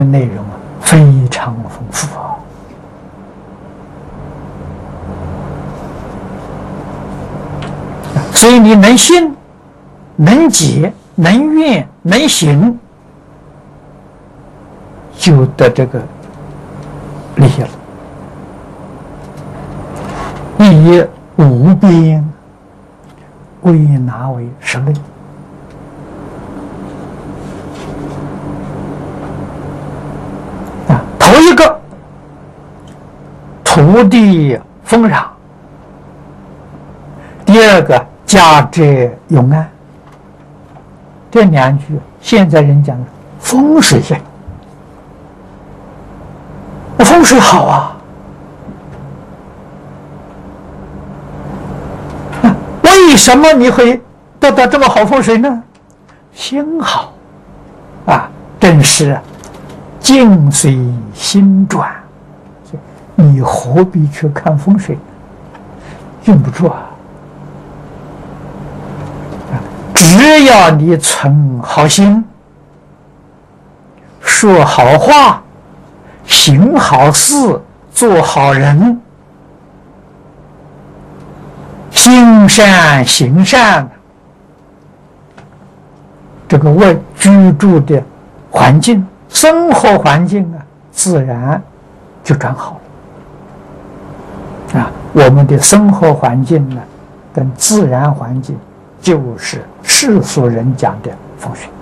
内容非常丰富啊。所以你能信、能解、能愿、能行，就得这个利益了。以无边归纳为十类。头一个，土地丰壤；第二个，家宅永安。这两句现在人讲风水呀，风水好啊。为什么你会得到这么好风水呢？心好啊，正是境随心转。你何必去看风水？用不着啊。只要你存好心，说好话，行好事，做好人，心善行善，这个居住的环境、生活环境啊，自然就转好了。我们的生活环境呢，跟自然环境就是世俗人讲的风水。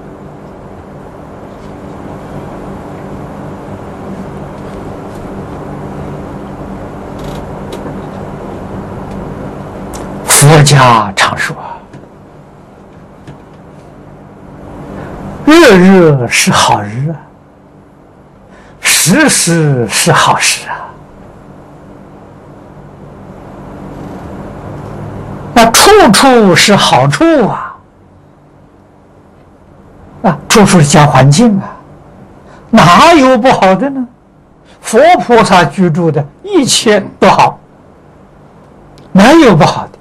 佛家常说，日日是好日啊，时时是好时啊。处处是好处啊！处处是讲环境啊，哪有不好的呢？佛菩萨居住的一切都好，哪有不好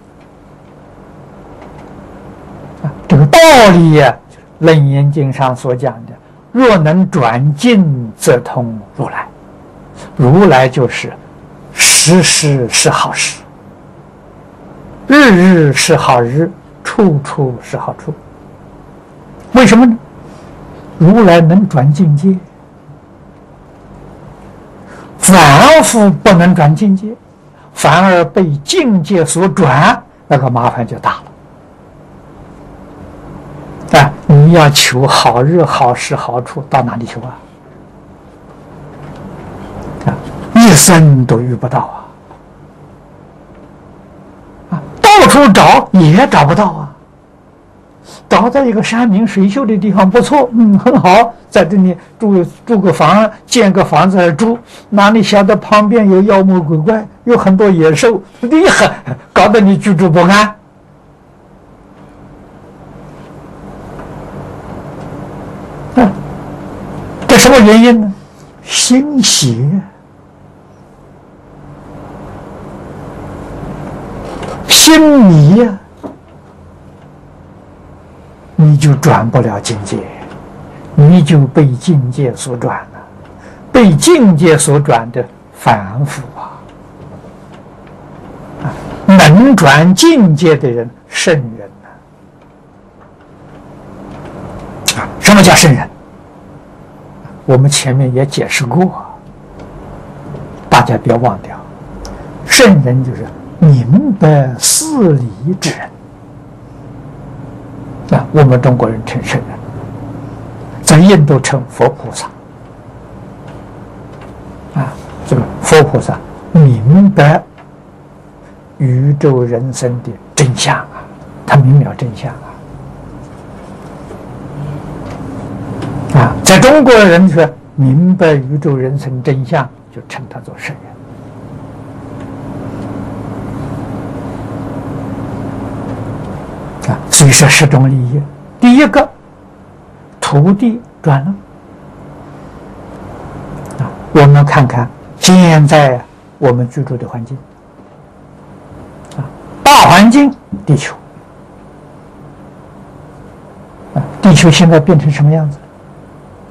的？这个道理呀，楞严经上所讲的，若能转境，则通如来。如来就是时时是好时，日日是好日，处处是好处。为什么呢？如来能转境界，凡夫不能转境界，反而被境界所转，那个麻烦就大了。你要求好日、好时、好处，到哪里求啊？一生都遇不到啊！到处找也找不到啊！找到一个山明水秀的地方不错，很好，在这里住个房，建个房子住，哪里晓得旁边有妖魔鬼怪，有很多野兽，厉害，搞得你居住不安。这什么原因呢？心邪。心迷呀，你就转不了境界，你就被境界所转了，被境界所转的凡夫啊！能转境界的人，圣人什么叫圣人？我们前面也解释过，大家不要忘掉，圣人就是明白事理之人。我们中国人称圣人，在印度称佛菩萨。这个佛菩萨明白宇宙人生的真相啊，他明了真相啊。在中国人说明白宇宙人生真相，就称他做圣人。所以说十种利益，第一个，土地转了。我们看看现在我们居住的环境，大环境，地球，地球现在变成什么样子？